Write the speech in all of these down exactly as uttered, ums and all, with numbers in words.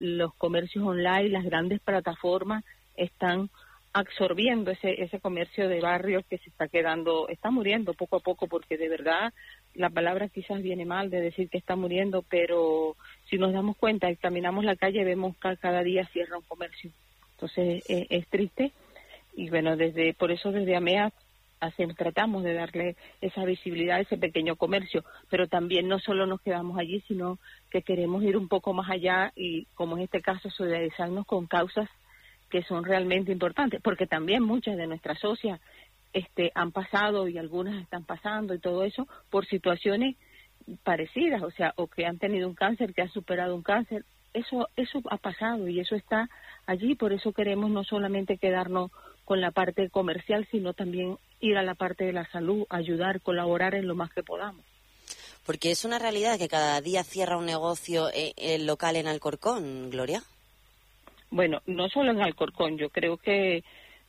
los comercios online, las grandes plataformas están absorbiendo ese ese comercio de barrio que se está quedando, está muriendo poco a poco, porque de verdad la palabra quizás viene mal de decir que está muriendo, pero si nos damos cuenta y caminamos la calle vemos que cada día cierra un comercio. Entonces es, es triste y bueno, desde por eso desde AMEA hacemos, tratamos de darle esa visibilidad a ese pequeño comercio, pero también no solo nos quedamos allí, sino que queremos ir un poco más allá y, como en este caso, solidarizarnos con causas que son realmente importantes, porque también muchas de nuestras socias este, han pasado y algunas están pasando y todo eso por situaciones parecidas, o sea, o que han tenido un cáncer, que han superado un cáncer, eso eso ha pasado y eso está allí, por eso queremos no solamente quedarnos con la parte comercial, sino también ir a la parte de la salud, ayudar, colaborar en lo más que podamos. Porque es una realidad que cada día cierra un negocio eh, el local en Alcorcón, Gloria. Bueno, no solo en Alcorcón, yo creo que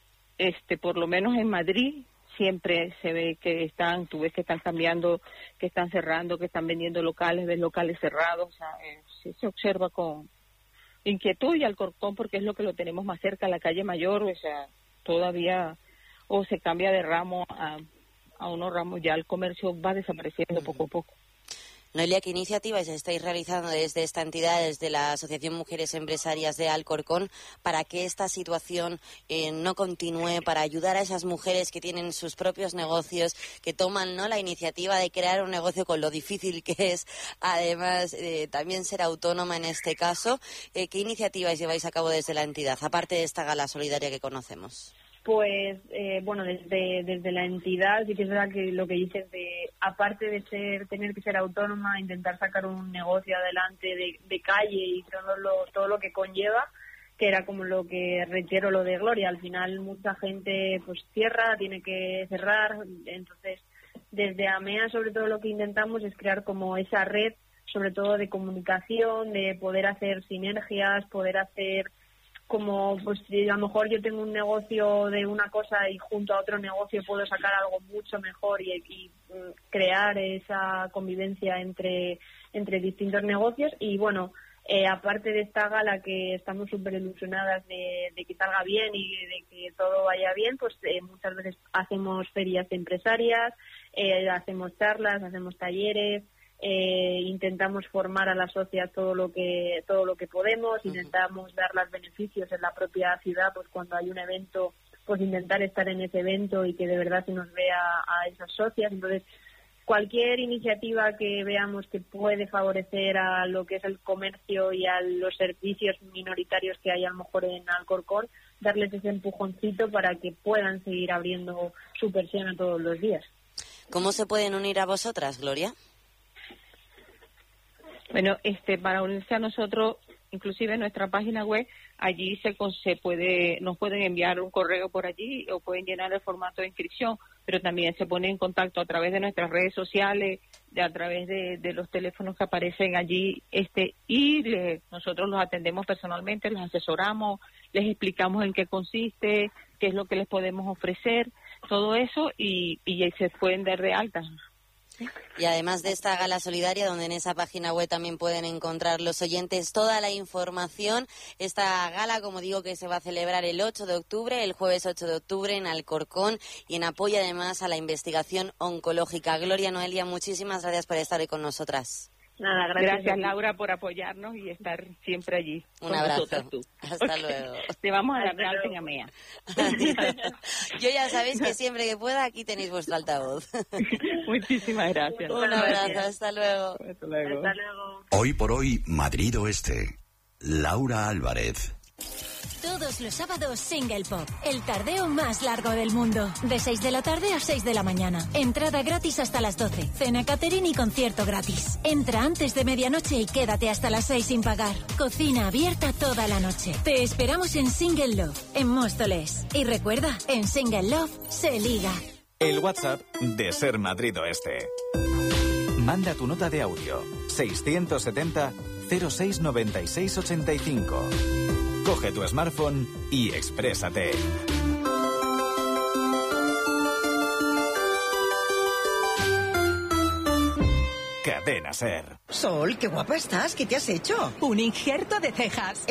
este por lo menos en Madrid siempre se ve que están, tú ves que están cambiando, que están cerrando, que están vendiendo locales, ves locales cerrados, o sea, eh, sí se observa con inquietud, y Alcorcón porque es lo que lo tenemos más cerca, la calle Mayor, o sea, todavía o se cambia de ramo a, a unos ramos, ya el comercio va desapareciendo uh-huh. poco a poco. Noelia, ¿qué iniciativas estáis realizando desde esta entidad, desde la Asociación Mujeres Empresarias de Alcorcón, para que esta situación eh, no continúe, para ayudar a esas mujeres que tienen sus propios negocios, que toman no la iniciativa de crear un negocio con lo difícil que es, además eh, también ser autónoma en este caso? Eh, ¿Qué iniciativas lleváis a cabo desde la entidad, aparte de esta gala solidaria que conocemos? Pues, eh, bueno, desde desde la entidad sí que es verdad que lo que dices de, aparte de ser tener que ser autónoma, intentar sacar un negocio adelante de, de calle y todo lo, todo lo que conlleva, que era como lo que reitero lo de Gloria, al final mucha gente pues cierra, tiene que cerrar, entonces desde AMEA sobre todo lo que intentamos es crear como esa red, sobre todo de comunicación, de poder hacer sinergias, poder hacer como, pues si a lo mejor yo tengo un negocio de una cosa y junto a otro negocio puedo sacar algo mucho mejor y, y crear esa convivencia entre entre distintos negocios. Y bueno, eh, aparte de esta gala que estamos súper ilusionadas de, de que salga bien y de que todo vaya bien, pues eh, muchas veces hacemos ferias empresarias, eh, hacemos charlas, hacemos talleres. Eh, intentamos formar a la sociedad todo lo que todo lo que podemos, uh-huh. intentamos dar los beneficios en la propia ciudad, pues cuando hay un evento, pues intentar estar en ese evento y que de verdad se nos vea a esas socias. Entonces, cualquier iniciativa que veamos que puede favorecer a lo que es el comercio y a los servicios minoritarios que hay a lo mejor en Alcorcón, darles ese empujoncito para que puedan seguir abriendo su persiana todos los días. ¿Cómo se pueden unir a vosotras, Gloria? Bueno, este, para unirse a nosotros, inclusive en nuestra página web, allí se, se puede, nos pueden enviar un correo por allí o pueden llenar el formato de inscripción, pero también se pone en contacto a través de nuestras redes sociales, de, a través de, de los teléfonos que aparecen allí, este, y le, nosotros los atendemos personalmente, los asesoramos, les explicamos en qué consiste, qué es lo que les podemos ofrecer, todo eso, y, y se pueden dar de alta. Y además de esta gala solidaria, donde en esa página web también pueden encontrar los oyentes toda la información, esta gala, como digo, que se va a celebrar el ocho de octubre, el jueves ocho de octubre en Alcorcón, y en apoyo además a la investigación oncológica. Gloria, Noelia, muchísimas gracias por estar hoy con nosotras. Nada, gracias, gracias Laura por apoyarnos y estar siempre allí. Un abrazo. Tú. Hasta okay. luego. Te vamos a dar de alta en AMEA. Yo ya sabéis que siempre que pueda aquí tenéis vuestro altavoz. Muchísimas gracias. Un abrazo, hasta luego. Hasta luego. Hasta luego. Hoy por hoy, Madrid Oeste. Laura Álvarez. Todos los sábados Single Pop, el tardeo más largo del mundo. De seis de la tarde a seis de la mañana. Entrada gratis hasta las doce. Cena catering y concierto gratis. Entra antes de medianoche y quédate hasta las seis sin pagar. Cocina abierta toda la noche. Te esperamos en Single Love, en Móstoles. Y recuerda, en Single Love se liga. El WhatsApp de Ser Madrid Oeste. Manda tu nota de audio. seiscientos setenta cero seis noventa y seis ochenta y cinco. Coge tu smartphone y exprésate. Cadena Ser. Sol, qué guapa estás. ¿Qué te has hecho? Un injerto de cejas.